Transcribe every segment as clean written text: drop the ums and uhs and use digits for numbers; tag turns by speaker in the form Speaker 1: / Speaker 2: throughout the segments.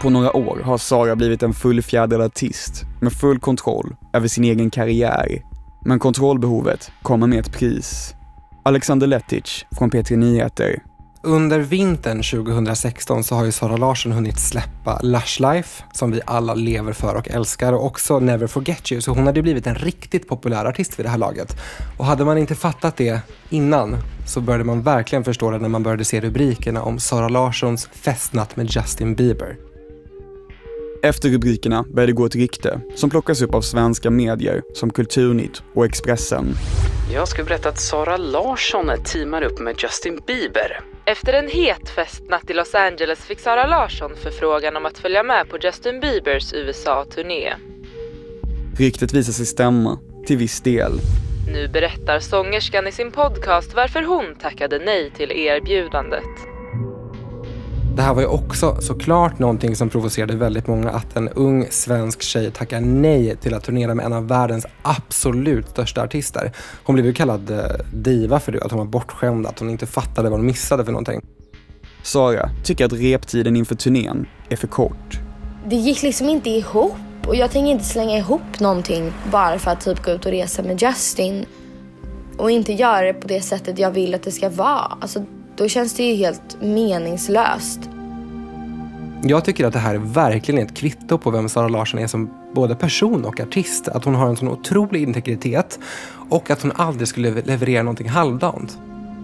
Speaker 1: På några år har Sara blivit en fullfjädrad artist med full kontroll över sin egen karriär. Men kontrollbehovet kommer med ett pris. Alexander Letic från P3 Nyheter.
Speaker 2: Under vintern 2016 så har ju Zara Larsson hunnit släppa Lush Life, som vi alla lever för och älskar, och också Never Forget You. Så hon hade blivit en riktigt populär artist vid det här laget. Och hade man inte fattat det innan så började man verkligen förstå det när man började se rubrikerna om Zara Larssons festnatt med Justin Bieber.
Speaker 1: Efter rubrikerna började gå ett rykte som plockas upp av svenska medier som Kulturnytt och Expressen.
Speaker 3: Jag ska berätta att Zara Larsson teamar upp med Justin Bieber.
Speaker 4: Efter en het festnatt i Los Angeles fick Zara Larsson förfrågan om att följa med på Justin Biebers USA-turné.
Speaker 1: Ryktet visar sig stämma till viss del.
Speaker 4: Nu berättar sångerskan i sin podcast varför hon tackade nej till erbjudandet.
Speaker 2: Det här var ju också såklart någonting som provocerade väldigt många, att en ung svensk tjej tackar nej till att turnera med en av världens absolut största artister. Hon blev ju kallad diva för det, att hon var bortskämd, att hon inte fattade vad hon missade för någonting.
Speaker 1: Sara tycker att reptiden inför turnén är för kort.
Speaker 5: Det gick liksom inte ihop, och jag tänker inte slänga ihop någonting bara för att typ gå ut och resa med Justin och inte göra det på det sättet jag vill att det ska vara. Alltså, då känns det ju helt meningslöst.
Speaker 2: Jag tycker att det här är verkligen ett kvitto på vem Zara Larsson är som både person och artist. Att hon har en sån otrolig integritet och att hon aldrig skulle leverera någonting halvdant.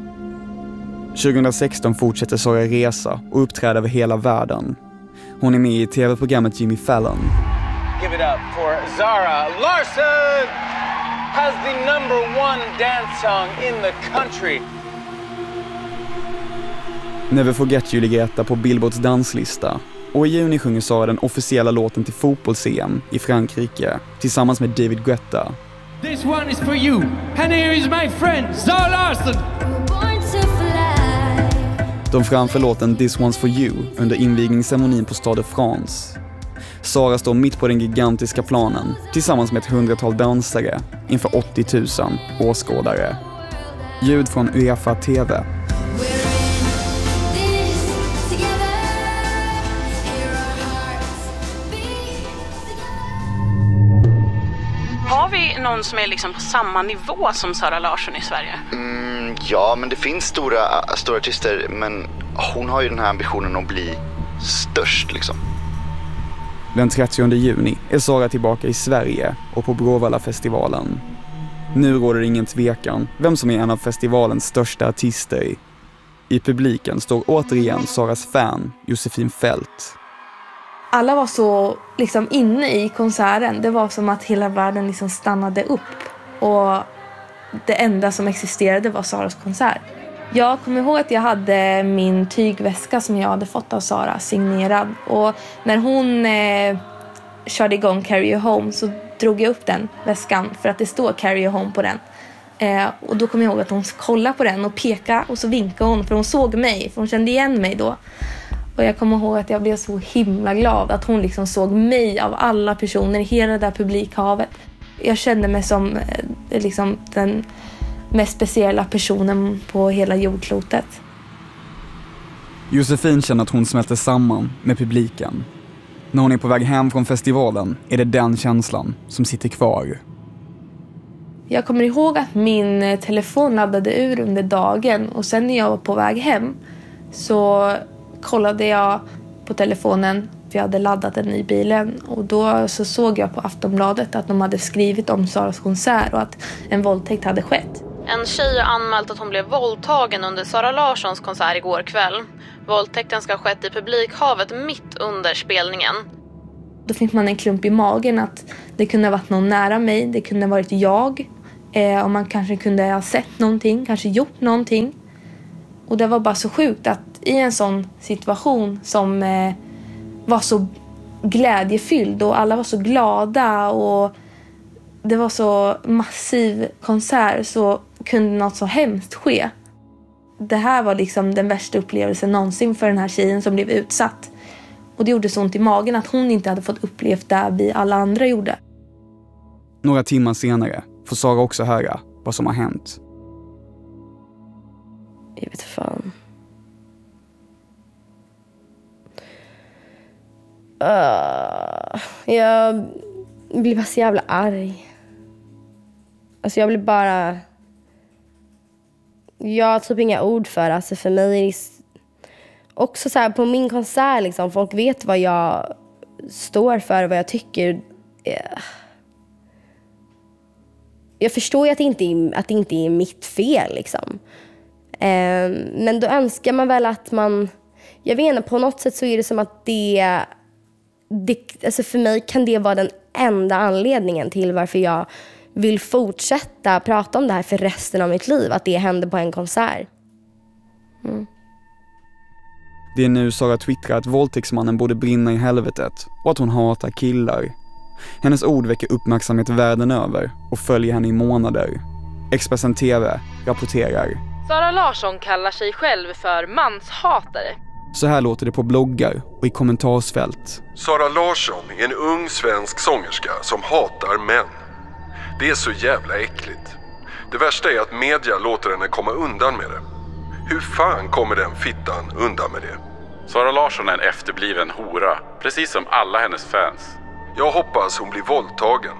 Speaker 1: 2016 fortsätter Sara resa och uppträda över hela världen. Hon är med i tv-programmet Jimmy Fallon.
Speaker 6: Give it up for Zara Larsson, has the #1 dance song in the country.
Speaker 1: Never Forget You ligger etta på Billboards danslista. Och i juni sjunger Sara den officiella låten till fotbolls-EM i Frankrike tillsammans med David Guetta.
Speaker 7: This one is for you, and here is my friend Zara Larsson.
Speaker 1: De framför låten This One's For You under invigningsceremonin på Stade de France. Sara står mitt på den gigantiska planen tillsammans med ett 100-tal dansare inför 80 000 åskådare. Ljud från UEFA TV.
Speaker 8: Har vi någon som är liksom på samma nivå som Zara Larsson i Sverige?
Speaker 9: Ja, men det finns stora artister, men hon har ju den här ambitionen att bli störst liksom.
Speaker 1: Den 30 juni är Sara tillbaka i Sverige och på Bråvalla-festivalen. Nu råder ingen tvekan vem som är en av festivalens största artister. I publiken står återigen Saras fan Josefin Fält.
Speaker 5: Alla var så liksom inne i konserten. Det var som att hela världen liksom stannade upp. Och det enda som existerade var Saras konsert. Jag kommer ihåg att jag hade min tygväska som jag hade fått av Sara signerad. Och när hon körde igång Carry You Home så drog jag upp den väskan för att det står Carry You Home på den. Och då kommer jag ihåg att hon kollade på den och pekade och så vinkade hon, för hon såg mig, för hon kände igen mig då. Och jag kommer ihåg att jag blev så himla glad att hon liksom såg mig av alla personer i hela det där publikhavet. Jag kände mig som liksom den mest speciella personen på hela jordklotet.
Speaker 1: Josefin känner att hon smälter samman med publiken. När hon är på väg hem från festivalen är det den känslan som sitter kvar.
Speaker 5: Jag kommer ihåg att min telefon laddade ur under dagen, och sen när jag var på väg hem så kollade jag på telefonen, för jag hade laddat den i bilen, och då så såg jag på Aftonbladet att de hade skrivit om Saras konsert och att en våldtäkt hade skett.
Speaker 8: En tjej har anmält att hon blev våldtagen under Zara Larssons konsert igår kväll. Våldtäkten ska ha skett i publikhavet mitt under spelningen.
Speaker 5: Då fick man en klump i magen att det kunde ha varit någon nära mig, det kunde ha varit jag. Och man kanske kunde ha sett någonting, kanske gjort någonting. Och det var bara så sjukt att i en sån situation som var så glädjefylld och alla var så glada och det var så massiv konsert, så kunde något så hemskt ske. Det här var liksom den värsta upplevelsen någonsin för den här tjejen som blev utsatt. Och det gjorde så ont i magen att hon inte hade fått uppleva det vi alla andra gjorde.
Speaker 1: Några timmar senare får Sara också höra vad som har hänt.
Speaker 10: Jag vet fan. Jag blir bara så jävla arg. Alltså jag blir bara... Jag har typ inga ord för. Alltså för mig är det också så här på min konsert liksom. Folk vet vad jag står för och vad jag tycker. Jag förstår ju att det inte är mitt fel liksom. Men då önskar man väl att man... Jag vet inte, på något sätt så är det som att det alltså för mig kan det vara den enda anledningen till varför jag vill fortsätta prata om det här för resten av mitt liv. Att det händer på en konsert.
Speaker 1: Det är nu Sara twittrar att våldtäktsmannen borde brinna i helvetet och att hon hatar killar. Hennes ord väcker uppmärksamhet världen över och följer henne i månader. Expressen TV rapporterar.
Speaker 4: Sara Larsson kallar sig själv för manshatare.
Speaker 1: Så här låter det på bloggar och i kommentarsfält.
Speaker 11: Sara Larsson är en ung svensk sångerska som hatar män. Det är så jävla äckligt. Det värsta är att media låter henne komma undan med det. Hur fan kommer den fittan undan med det?
Speaker 12: Sara Larsson är en efterbliven hora, precis som alla hennes fans.
Speaker 11: Jag hoppas hon blir våldtagen.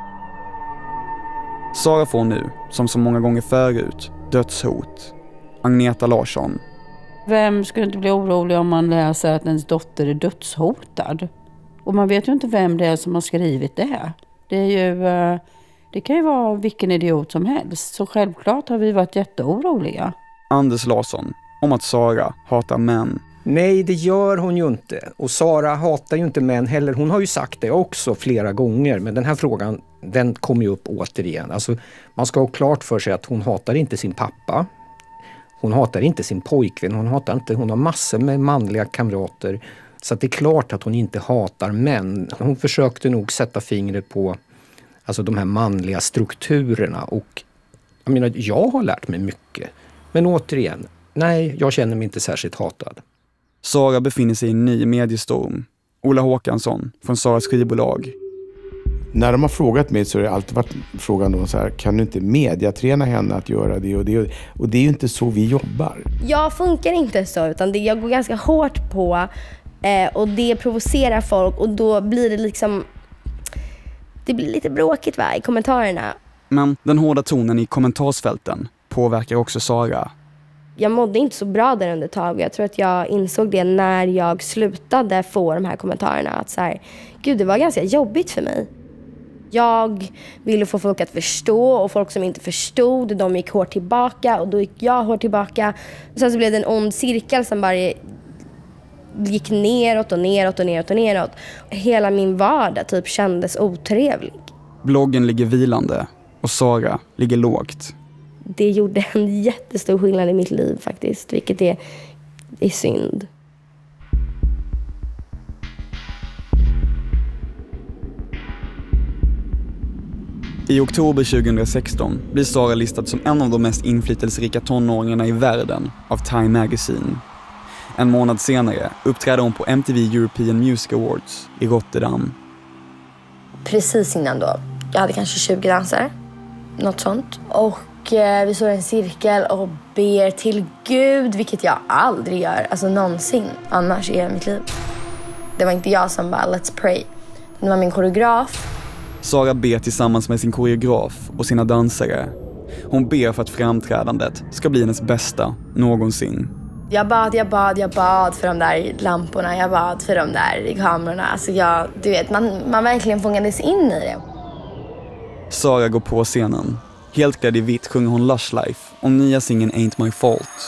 Speaker 1: Sara får nu, som så många gånger förut, dödshot. Agneta Larsson.
Speaker 13: Vem skulle inte bli orolig om man läser att ens dotter är dödshotad? Och man vet ju inte vem det är som har skrivit det. Det kan ju vara vilken idiot som helst. Så självklart har vi varit jätteoroliga.
Speaker 1: Anders Larsson, om att Sara hatar män.
Speaker 14: Nej, det gör hon ju inte. Och Sara hatar ju inte män heller. Hon har ju sagt det också flera gånger. Men den här frågan, den kommer ju upp återigen. Alltså, man ska ha klart för sig att hon hatar inte sin pappa. Hon hatar inte sin pojkvän. Hon har massor med manliga kamrater. Så att det är klart att hon inte hatar män. Hon försökte nog sätta fingret på alltså de här manliga strukturerna. Och jag menar, jag har lärt mig mycket. Men återigen, nej, jag känner mig inte särskilt hatad.
Speaker 1: Sara befinner sig i en ny mediestorm. Ola Håkansson från Saras skivbolag.
Speaker 15: När de har frågat mig så har det alltid varit frågan då så här, kan du inte mediaträna henne att göra det och det? Och det är ju inte så vi jobbar.
Speaker 10: Jag funkar inte så, utan jag går ganska hårt på och det provocerar folk och då blir det liksom, det blir lite bråkigt i kommentarerna.
Speaker 1: Men den hårda tonen i kommentarsfälten påverkar också Sara.
Speaker 10: Jag mådde inte så bra där under ett tag. Jag tror att jag insåg det när jag slutade få de här kommentarerna. Att så här, gud, det var ganska jobbigt för mig. Jag ville få folk att förstå och folk som inte förstod, de gick hårt tillbaka och då gick jag hårt tillbaka. Och sen så blev det en ond cirkel som bara gick neråt och neråt och neråt och neråt. Hela min vardag typ kändes otrevlig.
Speaker 1: Bloggen ligger vilande och Sara ligger lågt.
Speaker 10: Det gjorde en jättestor skillnad i mitt liv faktiskt, vilket är synd.
Speaker 1: I oktober 2016 blir Sara listad som en av de mest inflytelserika tonåringarna i världen av Time Magazine. En månad senare uppträdde hon på MTV European Music Awards i Rotterdam.
Speaker 10: Precis innan då, jag hade kanske 20 dansare, något sånt. Och vi står i en cirkel och ber till Gud, vilket jag aldrig gör, alltså någonsin annars i mitt liv. Det var inte jag som bara, let's pray. Det var min koreograf.
Speaker 1: Sara ber tillsammans med sin koreograf och sina dansare. Hon ber för att framträdandet ska bli hennes bästa någonsin.
Speaker 10: Jag bad för de där lamporna, jag bad för de där kamerorna. Alltså du vet, man verkligen fångades in i det.
Speaker 1: Sara går på scenen. Helt klädd i vitt sjunger hon Lush Life om nya singeln Ain't My Fault.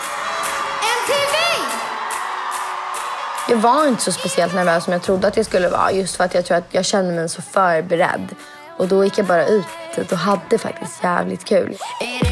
Speaker 10: Jag var inte så speciellt nervös som jag trodde att jag skulle vara. Just för att jag tror att jag kände mig så förberedd. Och då gick jag bara ut och hade faktiskt jävligt kul.